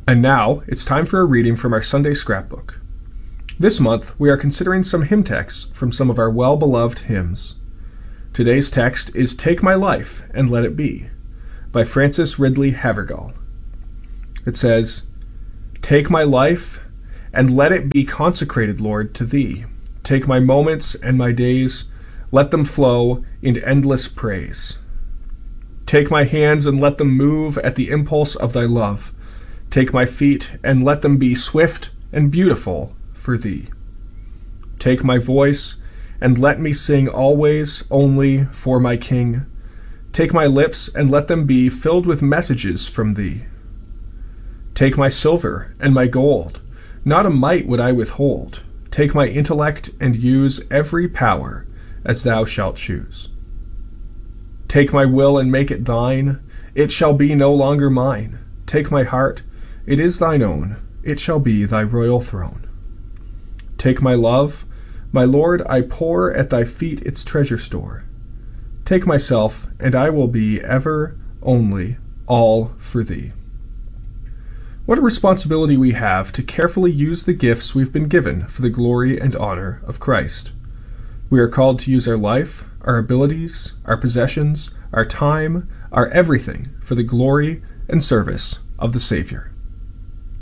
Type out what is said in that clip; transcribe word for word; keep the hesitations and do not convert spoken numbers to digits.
And now it's time for a reading from our Sunday scrapbook. This month we are considering some hymn texts from some of our well-beloved hymns. Today's text is Take My Life and Let It Be by Frances Ridley Havergal. It says, Take my life and let it be consecrated, Lord, to Thee. Take my moments and my days, let them flow in endless praise. Take my hands and let them move at the impulse of Thy love. Take my feet and let them be swift and beautiful for Thee. Take my voice and let me sing always only for my King. Take my lips and let them be filled with messages from Thee. Take my silver and my gold, not a mite would I withhold. Take my intellect and use every power as Thou shalt choose. Take my will and make it Thine, it shall be no longer mine. Take my heart, it is Thine own, it shall be Thy royal throne. Take my love, my Lord, I pour at Thy feet its treasure store. Take myself, and I will be ever, only, all for Thee. What a responsibility we have to carefully use the gifts we've been given for the glory and honor of Christ. We are called to use our life, our abilities, our possessions, our time, our everything for the glory and service of the Savior.